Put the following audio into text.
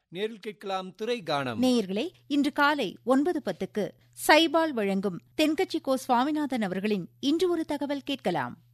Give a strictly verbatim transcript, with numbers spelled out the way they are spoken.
நேரில் கேட்கலாம் திரை கானம். நேயர்களே, இன்று காலை ஒன்பது பத்துக்கு சைபால் வழங்கும் தென்கட்சி கோ சுவாமிநாதன் அவர்களின் இன்று ஒரு தகவல் கேட்கலாம்.